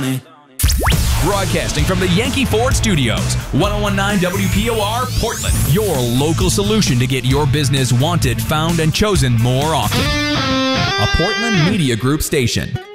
it. Broadcasting from the Yankee Ford Studios, 1019 WPOR, Portland. Your local solution to get your business wanted, found, and chosen more often. A Portland Media Group station.